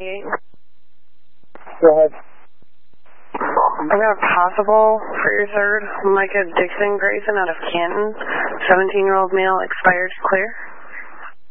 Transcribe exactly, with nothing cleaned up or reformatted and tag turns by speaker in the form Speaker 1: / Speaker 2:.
Speaker 1: Go ahead.
Speaker 2: I've got a possible for your third. Micah Dixon Grayson out of Canton. seventeen-year-old male, expired, clear.